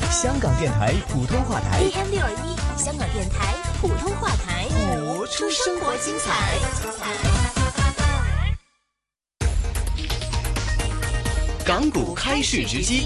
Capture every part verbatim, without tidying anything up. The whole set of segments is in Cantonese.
香港電台普通話台 A M 六二一，香港電台普通話台， 播出生活精彩。港股開市直擊。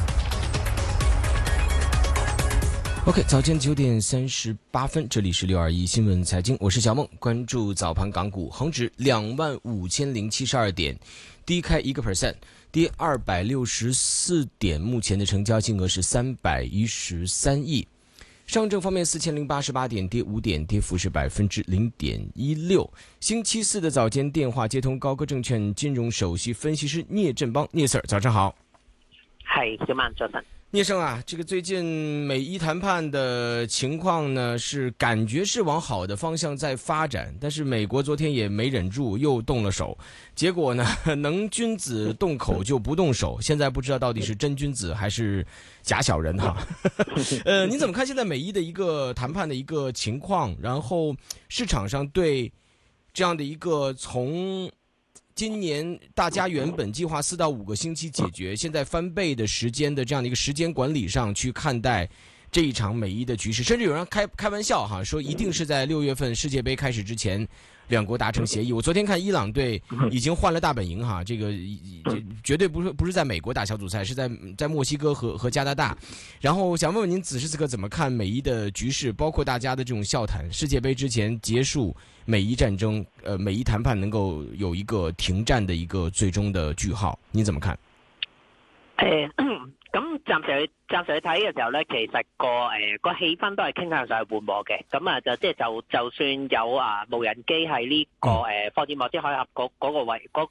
OK， 早间九点三十八分，这里是六二一新闻财经，我是小梦，关注早盘港股，恒指两万五千零七十二点，低开一个 percent， 跌二百六十四点，目前的成交金额是三百一十三亿。上证方面四千零八十八点，跌五点，跌幅是百分之零点一六。星期四的早间电话接通高歌证券金融首席分析师聂振邦，聂 Sir， 早上好。 係小曼早晨。 聂生啊，这个最近美伊谈判的情况呢，是感觉是往好的方向在发展，但是美国昨天也没忍住，又动了手，结果呢，能君子动口就不动手，现在不知道到底是真君子还是假小人哈。呃，您怎么看现在美伊的一个谈判的一个情况？然后市场上对这样的一个从今年大家原本计划四到五个星期解决，现在翻倍的时间的这样的一个时间管理上去看待这一场美伊的局势，甚至有人开开玩笑哈，说一定是在六月份世界杯开始之前，两国达成协议。我昨天看伊朗队已经换了大本营哈，这个绝对不是不是在美国打小组赛，是在在墨西哥和和加拿大。然后想问问您此时此刻怎么看美伊的局势，包括大家的这种笑谈，世界杯之前结束美伊戰爭，呃，美伊談判能夠有一個停戰的一個最終的句號，你怎麼看？ 誒、呃，咁暫時去暫時去睇嘅時候咧，其實個誒個氣氛都係傾向上去緩和嘅。咁啊，就即係就就算有啊無人機喺呢個誒霍爾莫茲海峽嗰嗰個位嗰